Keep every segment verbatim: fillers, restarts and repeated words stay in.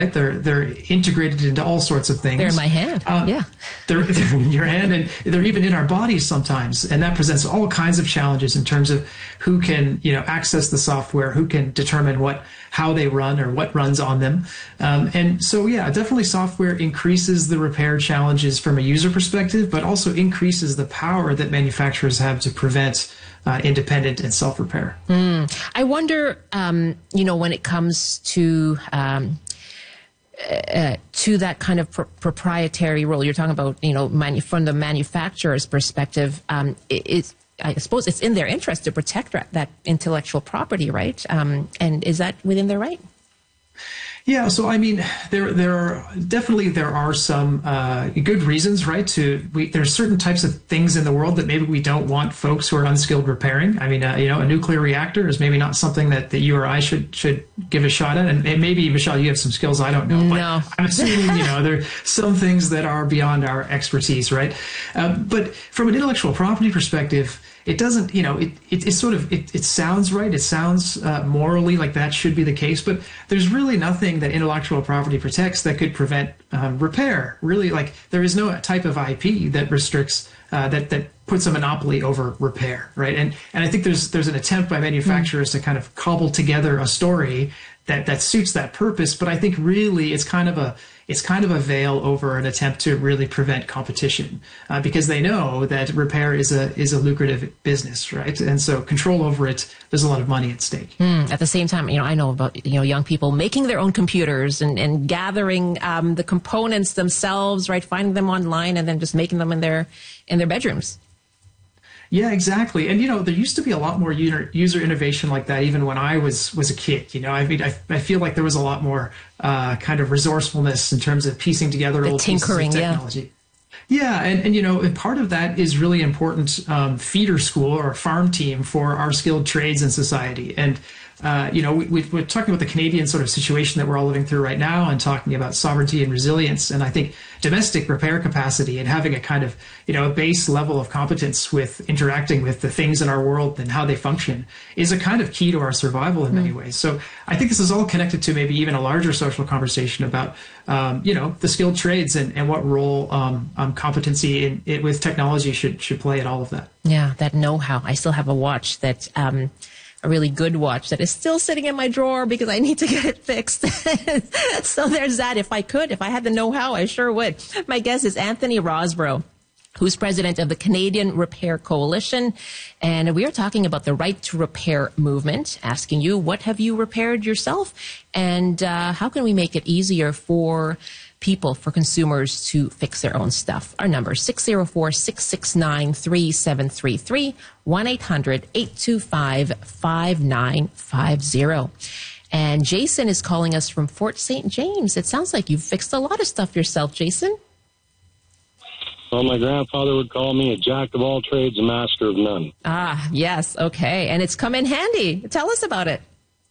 They're they're integrated into all sorts of things. They're in my hand. Uh, yeah, they're, they're in your hand, and they're even in our bodies sometimes. And that presents all kinds of challenges in terms of who can, you know, access the software, who can determine what how they run or what runs on them. Um, and so, yeah, definitely software increases the repair challenges from a user perspective, but also increases the power that manufacturers have to prevent Uh, independent and self-repair. Mm. I wonder, um, you know, when it comes to um, uh, to that kind of pr- proprietary role, you're talking about, you know, manu- from the manufacturer's perspective, um, it, it's, I suppose it's in their interest to protect that, that intellectual property, right? Um, and is that within their right? Yeah, so I mean, there there are definitely there are some uh, good reasons, right? To we there's certain types of things in the world that maybe we don't want folks who are unskilled repairing. I mean, uh, you know, a nuclear reactor is maybe not something that, that you or I should should give a shot at. And maybe Michelle, you have some skills I don't know. But no, I'm assuming you know there are some things that are beyond our expertise, right? Uh, but from an intellectual property perspective, it doesn't, you know, it, it, it sort of, it, it sounds right. It sounds uh, morally like that should be the case, but there's really nothing that intellectual property protects that could prevent um, repair. Really, like there is no type of I P that restricts, uh, that, that puts a monopoly over repair, right? And, and I think there's, there's an attempt by manufacturers mm. to kind of cobble together a story that, that suits that purpose. But I think really it's kind of a, it's kind of a veil over an attempt to really prevent competition uh, because they know that repair is a is a lucrative business, right? And so control over it, there's a lot of money at stake. Mm, at the same time, you know, I know about, you know, young people making their own computers and, and gathering um, the components themselves, right? Finding them online and then just making them in their in their bedrooms. Yeah, exactly. And, you know, there used to be a lot more user, user innovation like that even when I was was a kid. You know, I mean, I, I feel like there was a lot more uh, kind of resourcefulness in terms of piecing together the old tinkering, pieces of technology. Yeah. Yeah, and, and you know, and part of that is really important um, feeder school or farm team for our skilled trades in society. And, uh, you know, we, we're talking about the Canadian sort of situation that we're all living through right now and talking about sovereignty and resilience. And I think domestic repair capacity and having a kind of, you know, a base level of competence with interacting with the things in our world and how they function is a kind of key to our survival in mm. many ways. So I think this is all connected to maybe even a larger social conversation about, um, you know, the skilled trades and, and what role um, um, competency in it with technology should should play in all of that. Yeah, that know-how. I still have a watch that, um, a really good watch that is still sitting in my drawer because I need to get it fixed. So there's that. If I could, if I had the know-how, I sure would. My guest is Anthony Rosborough, who's president of the Canadian Repair Coalition. And we are talking about the Right to Repair movement, asking you, what have you repaired yourself? And uh, how can we make it easier for people, for consumers to fix their own stuff? Our number, six oh four, six six nine, three seven three three, one eight hundred, eight two five, five nine five zero. And Jason is calling us from Fort Saint James. It sounds like you've fixed a lot of stuff yourself, Jason. Well, my grandfather would call me a jack of all trades, a master of none. Ah, yes, okay. And it's come in handy. Tell us about it.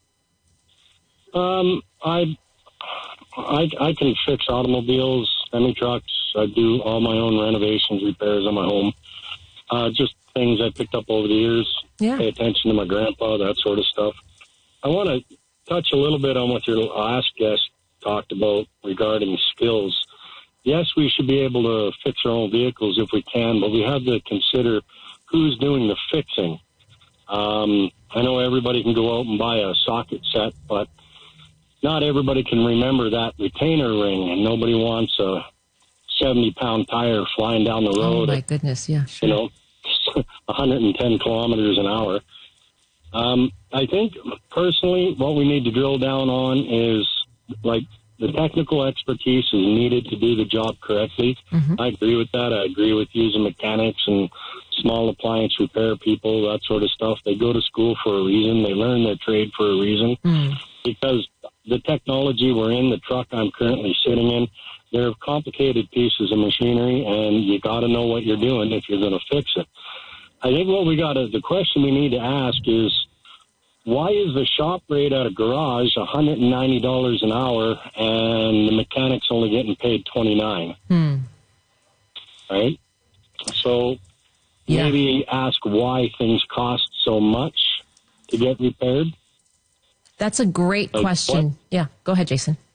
Um, I, I, I can fix automobiles, semi-trucks. I do all my own renovations, repairs on my home. Uh, just things I picked up over the years. Yeah. Pay attention to my grandpa, that sort of stuff. I want to touch a little bit on what your last guest talked about regarding skills. Yes, we should be able to fix our own vehicles if we can, but we have to consider who's doing the fixing. Um, I know everybody can go out and buy a socket set, but not everybody can remember that retainer ring, and nobody wants a seventy-pound tire flying down the road. Oh, my goodness, yeah, sure. You know, one hundred ten kilometers an hour. Um, I think, personally, what we need to drill down on is, like, the technical expertise is needed to do the job correctly. Mm-hmm. I agree with that. I agree with using mechanics and small appliance repair people, that sort of stuff. They go to school for a reason. They learn their trade for a reason. Mm. Because the technology we're in, the truck I'm currently sitting in, they're complicated pieces of machinery, and you got to know what you're doing if you're going to fix it. I think what we got to, the question we need to ask is, why is the shop rate at a garage one hundred ninety dollars an hour and the mechanic's only getting paid twenty-nine dollars? Hmm. Right? So yeah. Maybe ask why things cost so much to get repaired. That's a great like question. What? Yeah, go ahead, Jason.